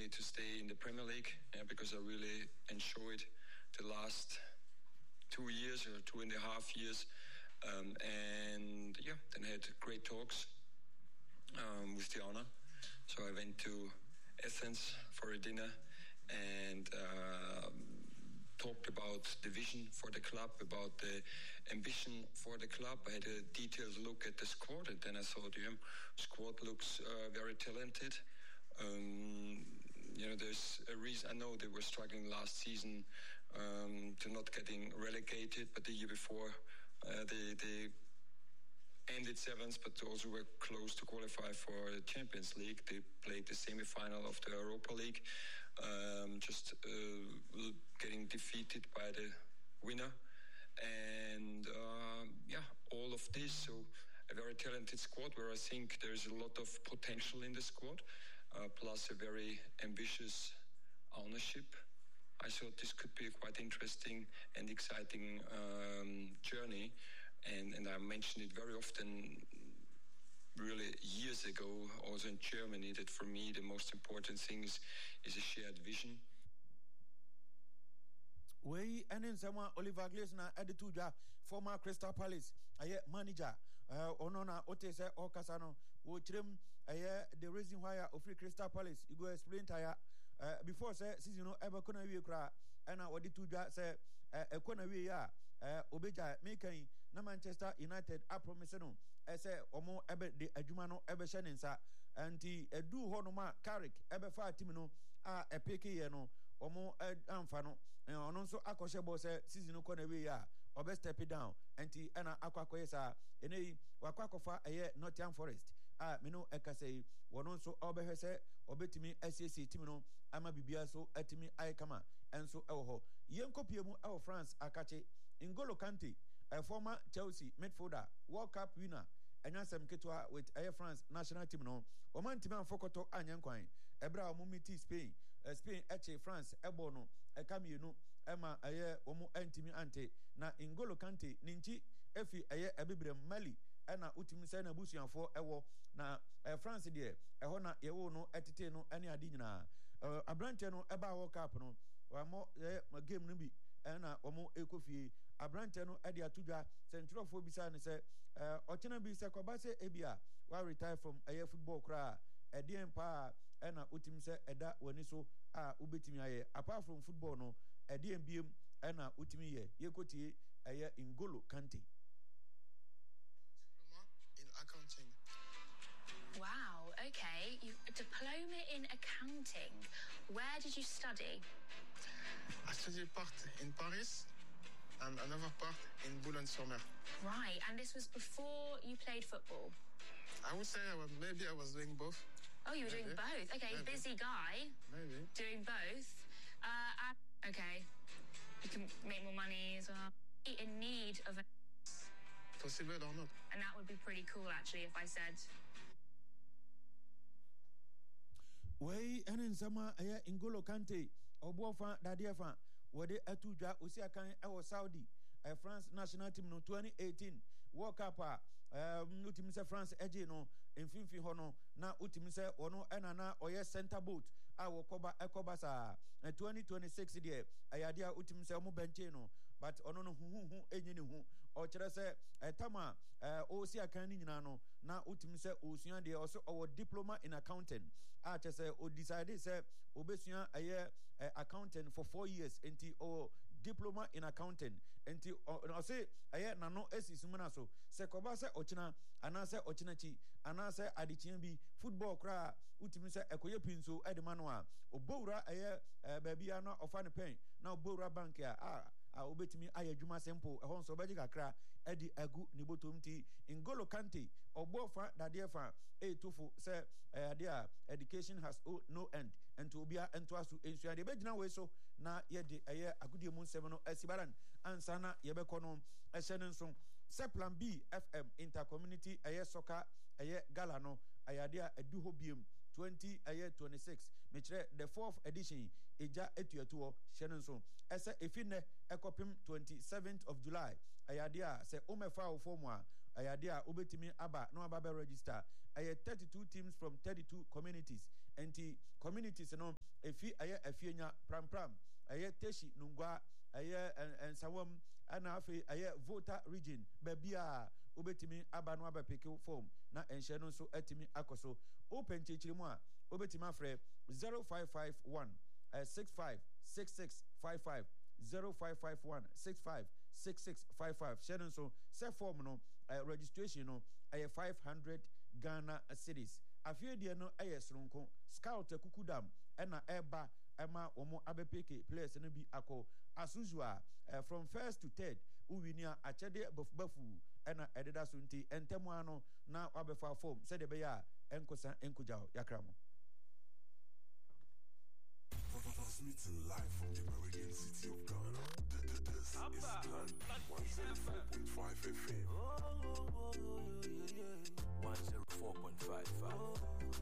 me to stay in the Premier League because I really enjoyed the last 2 years or 2.5 years. Then I had great talks with the owner. So I went to Athens for a dinner and talked about the vision for the club, about the ambition for the club. I had a detailed look at the squad, and then I thought, squad looks very talented. There's a reason. I know they were struggling last season to not getting relegated, but the year before they ended seventh, but also were close to qualify for the Champions League. They played the semi-final of the Europa League, just getting defeated by the winner. And all of this. So a very talented squad where I think there's a lot of potential in the squad, plus a very ambitious ownership. I thought this could be a quite interesting and exciting journey. And I mentioned it very often, really years ago, also in Germany, that for me the most important thing is a shared vision. We and in someone Oliver Glasner at the Tuja, former Crystal Palace, manager, Onona Otese or Casano, who trim the reason why of free Crystal Palace. You go explain tire before say season ever kuna we cry, and I the Tuja say a kuna we ya Obeja making na Manchester United a promiseno say omo ebe de adwumano ebe shenensa anti edu honoma Carrick ebe fa timino a epeke ye no omo amfano ono nso akoshe bo se season ko na we ya obe step down anti ana akwakoye sa enei wakwakofa Nottingham Forest mino ekase wono nso obehwese obetimi SSC timino ama bibia so atimi aikama enso ewo ho yenkopiemu ewo France akache N'Golo Kante, a former Chelsea midfielder, World Cup winner, and Yansam Ketwa with Air France national team. No, Oman Timan Fokoto Anyanquine, Ebra Mumiti Spain, Spain Eche France, Ebono, Camino, Emma Aye Omo Antimi Ante, na N'Golo Kante, Ninchi, Efi Aye Abibrem Mali, Anna Utimisana Busian for Ewo, na France dear, Ehona Ewo no Etite no any adina, Abranteno Eba World Cup no, or more game nubi. Na omo ekofie abrante no e de atudwa centrofo bisa ne se ochena bi se kwabase ebia wa retire from aye football kra edien pa na utim se eda wani so a ubetimi aye apart from football no edien biem na utimi ye yekotie aye N'Golo Kante. Diploma in accounting. Wow, okay. You a diploma in accounting. Where did you study? I studied part in Paris and another part in Boulogne-sur-Mer. Right, and this was before you played football? I would say maybe I was doing both. Oh, you were doing both. Okay, maybe. Busy guy. Maybe. Doing both. Okay. You can make more money as well. In need of a... Possible or not. And that would be pretty cool, actually, if I said... Way and in summer, N'Golo Kante, Obofa, Dadiefa, where they atuja, Usiakan, our Saudi, France national team no 2018 World Cup, Utimise France Ejino, in Finfi Hono, na Utimise, Ono, Enana, or center boot, our Koba Ekobasa, 2026 year, Ayadia Utimise Mubencheno, but Ono who, Ejinu, or Cherese, Tama, Osiakan Nano, na Utimise, Usian, they also our diploma in accounting. Say, or decided, say, Obesia, a year accountant for 4 years, until diploma in accounting, until I say, a year nano esi sumaso, se kobasa ochina, anase ochinachi, anase adichimbi, football cra, Utimise, Ekoye Pinso, Edmanua, Obora, a year, babyana, or Fanny Pain, now Bora Bankia, obetimi ayadwuma simple ehon so bejiga kra edi agu nibotomti N'Golo Kante obofa dadefa etofo say dia education has no end and to obia ento aso ensua de begina we so na ye de eye agudie mu nsem no asibaran ansana ye bekono ehye nso se plan B FM intercommunity eye soccer eye gala no ayadia edu hobiem 2026 mechre the 4th edition eja etuetuo shenenso ese efine ekopim 27th of July ayadia se omefa ofomwa ayadia obetimi aba no aba register 32 teams from 32 communities enti communities no efi aye afienya pram aye teshi nungwa aye ensawam ana afi aye voter region babia obetimi aba no abapeke form na enhye no so atimi akoso open chichirimu a obetimi afre 0551 656655 0551 656655 share so set form no registration no 500 Ghana cedis afie die no sronko scout kukudam na eba ema omo abepeke players no bi akọ as usual from first to third uwinia achede bafu na ededa so nti entemu ano na wabefa form said be ya enkosa enkujao yakramo. Transmitting live from the Meridian City of Ghana. This is Ghana 104.5 FM. 104.55.